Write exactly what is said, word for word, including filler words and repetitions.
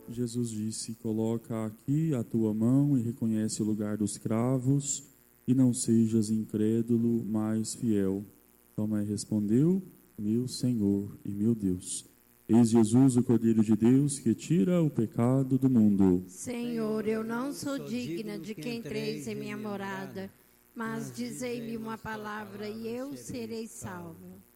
Jesus disse: coloca aqui a tua mão e reconhece o lugar dos cravos, e não sejas incrédulo, mas fiel. Tomé respondeu: meu Senhor e meu Deus. Eis Jesus, o Cordeiro de Deus, que tira o pecado do mundo. Senhor, eu não sou digna de que entreis em minha morada, mas dizei-me uma palavra e eu serei salvo.